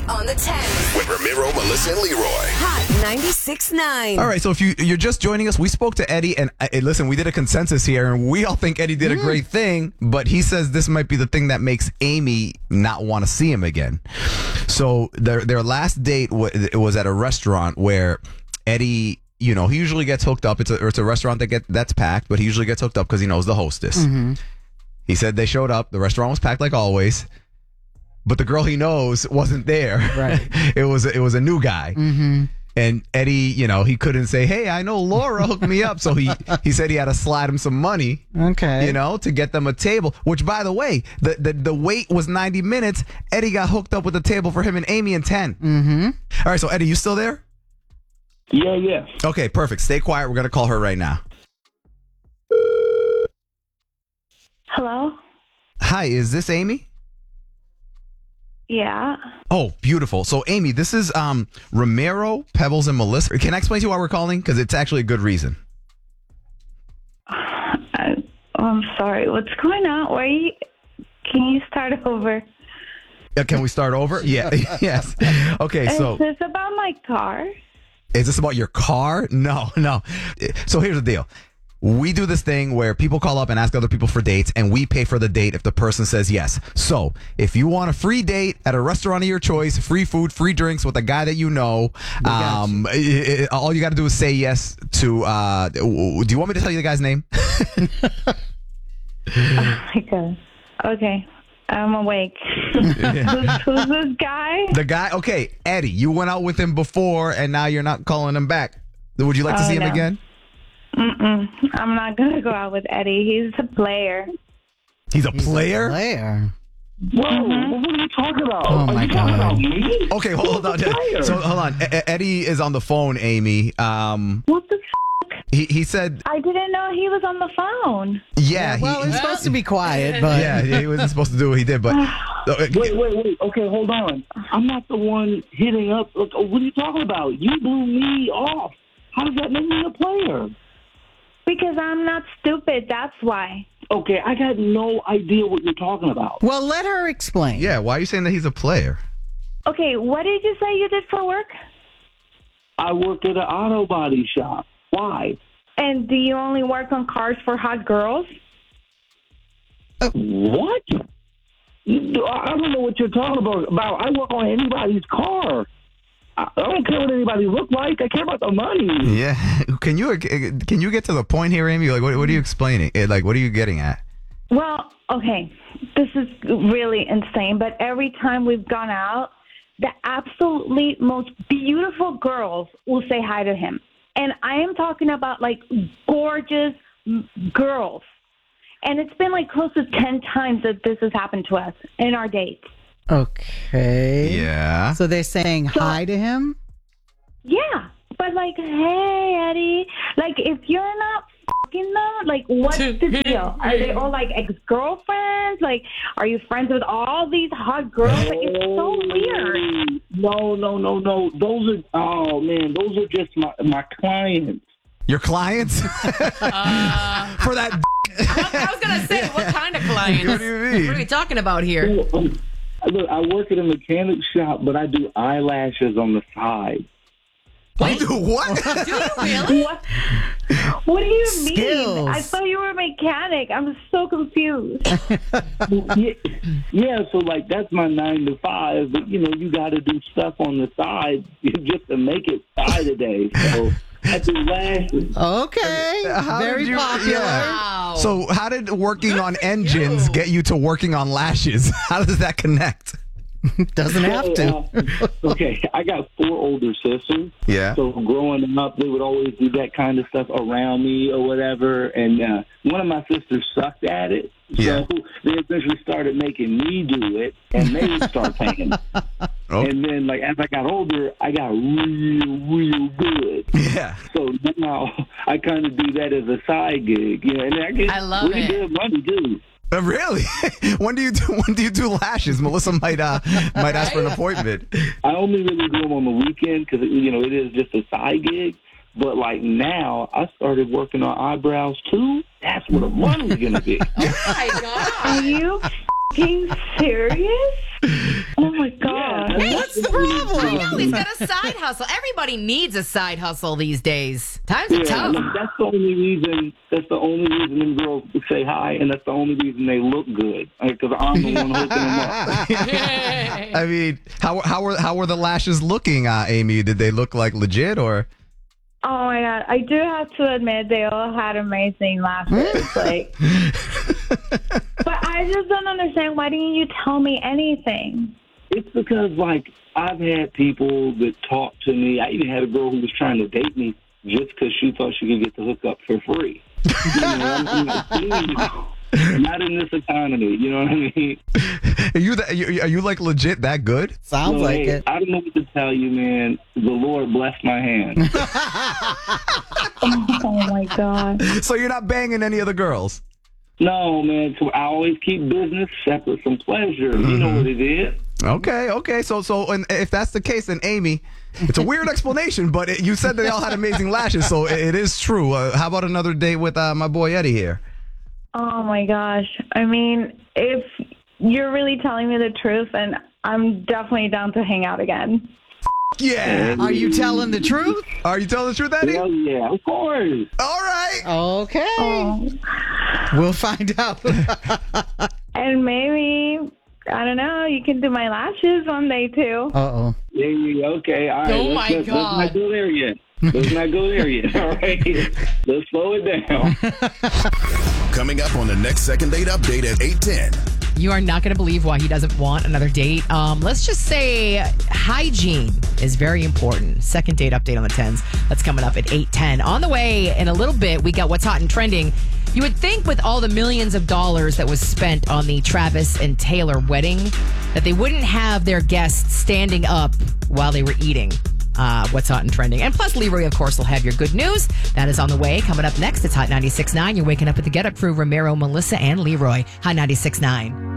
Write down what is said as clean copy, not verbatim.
on the 10. With Ramiro, Melissa, and Leroy. Hot 96.9. All right, so if you're just joining us, we spoke to Eddie, and listen, we did a consensus here, and we all think Eddie did a great thing, but he says this might be the thing that makes Amy not want to see him again. So their last date was at a restaurant where Eddie, he usually gets hooked up. It's a restaurant that's packed, but he usually gets hooked up because he knows the hostess. Mm-hmm. He said they showed up. The restaurant was packed like always. But the girl he knows wasn't there. Right. It was a new guy. Mm-hmm. And Eddie, he couldn't say, hey, I know Laura hooked me up. So he said he had to slide him some money. Okay. To get them a table. Which, by the way, the wait was 90 minutes. Eddie got hooked up with the table for him and Amy in 10. Mm-hmm. All right, so Eddie, you still there? Yeah. Okay, perfect. Stay quiet. We're going to call her right now. Hello? Hi, is this Amy? Yeah. Oh, beautiful. So, Amy, this is Ramiro, Pebbles, and Melissa. Can I explain to you why we're calling? Because it's actually a good reason. I'm sorry. What's going on? Can you start over? Can we start over? Yeah. Yes. Okay, so... Is this about my car? Is this about your car? No. So here's the deal. We do this thing where people call up and ask other people for dates, and we pay for the date if the person says yes. So if you want a free date at a restaurant of your choice, free food, free drinks with a guy that you know, all you got to do is say yes to... do you want me to tell you the guy's name? Oh, my God. Okay. I'm awake. Who's this guy? The guy? Okay, Eddie. You went out with him before, and now you're not calling him back. Would you like to see him again? I'm not going to go out with Eddie. He's a player. He's a player? Whoa, what are you talking about? Oh, my God. About me? Okay, hold on. So, hold on. Eddie is on the phone, Amy. What the f***? He said... I didn't know he was on the phone. Yeah. Well, he's supposed to be quiet, but... Yeah, he wasn't supposed to do what he did, but... Wait. Okay, hold on. I'm not the one hitting up. Look, what are you talking about? You blew me off. How does that make me a player? Because I'm not stupid, that's why. Okay, I got no idea what you're talking about. Well, let her explain. Yeah, why are you saying that he's a player? Okay, what did you say you did for work? I work at an auto body shop. Why? And do you only work on cars for hot girls? What? I don't know what you're talking about. I work on anybody's car. I don't care what anybody look like. I care about the money. Yeah. Can you get to the point here, Amy? Like, what are you explaining? Like, what are you getting at? Well, okay, this is really insane, but every time we've gone out, the absolutely most beautiful girls will say hi to him. And I am talking about, like, gorgeous girls. And it's been, like, close to 10 times that this has happened to us in our dates. Okay. Yeah. So they're saying hi to him? Yeah. But, like, hey, Eddie, like, if you're not fucking them, like, what's the deal? Are they all, like, ex-girlfriends? Like, are you friends with all these hot girls? Like, it's so weird. No. Those are just my clients. Your clients? For that I was going to say, what kind of clients? What do you mean? What are we talking about here? Look, I work at a mechanic shop, but I do eyelashes on the side. You do what? Do you really? What do you mean? Skills. I thought you were a mechanic. I'm so confused. Yeah, so, like, that's my 9 to 5, but, you got to do stuff on the side just to make it side a day. So I do lashes. Okay. Very popular. Yeah. Wow. So how did working on engines get you to working on lashes? How does that connect? Doesn't have to. Okay, I got 4 older sisters. Yeah. So growing up, they would always do that kind of stuff around me or whatever. And one of my sisters sucked at it. Yeah. So they eventually started making me do it, and they would start paying. Okay. And then, like, as I got older, I got real good. Yeah. So now I kind of do that as a side gig. And I get I love pretty it. good money, too. Really? When do you do lashes? Melissa might ask for an appointment. I only really do them on the weekend because it is just a side gig. But like now, I started working on eyebrows too. That's where the money's gonna be. Oh my God. Are you f***ing serious? Oh my God. What's the problem? No, he's got a side hustle. Everybody needs a side hustle these days. Times are Yeah, tough. look, that's the only reason. That's the only reason them girls say hi, and that's the only reason they look good. Because I'm the one hooking them up. I mean, how were the lashes looking, Amy? Did they look like legit or? Oh my God. I do have to admit they all had amazing lashes. Like, but I just don't understand. Why didn't you tell me anything? It's because, like, I've had people that talk to me. I even had a girl who was trying to date me just because she thought she could get the hookup for free. You know, I'm like, dude, not in this economy. You know what I mean? Are you like legit that good? Sounds So, like hey, it. I don't know what to tell you, man. The Lord blessed my hand. Oh my God. So you're not banging any of the girls? No, man. So I always keep business separate from pleasure. You know what it is. Okay. So, and if that's the case, then Amy, it's a weird explanation, but you said they all had amazing lashes, so it is true. How about another date with my boy Eddie here? Oh my gosh. I mean, if you're really telling me the truth, then I'm definitely down to hang out again. Yeah. Are you telling the truth? Are you telling the truth, Eddie? Hell yeah, of course. All right. Okay. Oh. We'll find out. And maybe, I don't know, you can do my lashes one day too. Uh-oh. Yeah, okay, all right. Oh, my Let's God. not go there yet. Let's not go there yet. All right. Let's slow it down. Coming up on the next second date update at 8:10. You are not going to believe why he doesn't want another date. Let's just say hygiene is very important. Second date update on the 10s. That's coming up at 8:10. On the way in a little bit, we got what's hot and trending. You would think with all the millions of dollars that was spent on the Travis and Taylor wedding that they wouldn't have their guests standing up while they were eating. What's hot and trending. And plus, Leroy, of course, will have your good news. That is on the way. Coming up next, it's Hot 96.9. You're waking up with the Get Up Crew, Ramiro, Melissa, and Leroy. Hot 96.9.